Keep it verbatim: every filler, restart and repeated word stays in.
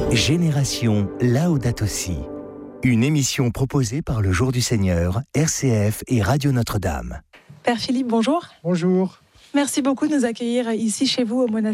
Génération Laudato Si. Une émission proposée par le Jour du Seigneur, R C F et Radio Notre-Dame. Père Philippe, bonjour. Bonjour. Merci beaucoup de nous accueillir ici chez vous au monastère